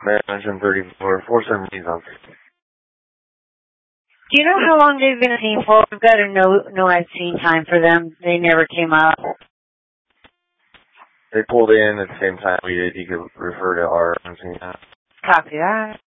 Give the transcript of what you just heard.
Mansion 34, 470 on. Do you know how long they've been seen for? We've got a no I've seen time for them. They never came up. They pulled in at the same time we did. You could refer to our. Copy that.